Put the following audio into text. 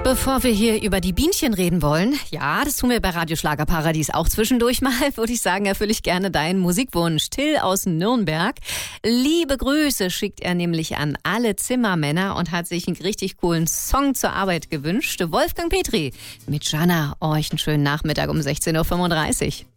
Bevor wir hier über die Bienchen reden wollen, ja, das tun wir bei Radio Schlagerparadies auch zwischendurch mal, würde ich sagen, erfülle ich gerne deinen Musikwunsch. Till aus Nürnberg. Liebe Grüße schickt er nämlich an alle Zimmermänner und hat sich einen richtig coolen Song zur Arbeit gewünscht. Wolfgang Petri mit Jana. Euch einen schönen Nachmittag um 16:35 Uhr.